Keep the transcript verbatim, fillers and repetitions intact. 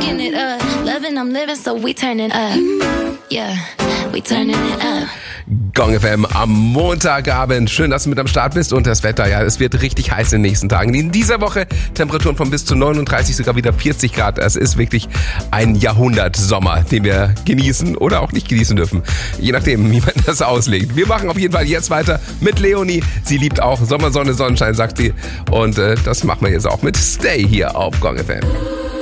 Picking it up, loving, I'm living, so we turning up. Yeah, we turning it up. Gong F M am Montagabend. Schön, dass du mit am Start bist. Und das Wetter, ja, es wird richtig heiß in den nächsten Tagen. In dieser Woche Temperaturen von bis zu neununddreißig, sogar wieder vierzig Grad. Es ist wirklich ein Jahrhundertsommer, den wir genießen oder auch nicht genießen dürfen. Je nachdem, wie man das auslegt. Wir machen auf jeden Fall jetzt weiter mit Leonie. Sie liebt auch Sommer, Sonne, Sonnenschein, sagt sie. Und äh, das machen wir jetzt auch mit Stay hier auf Gong F M.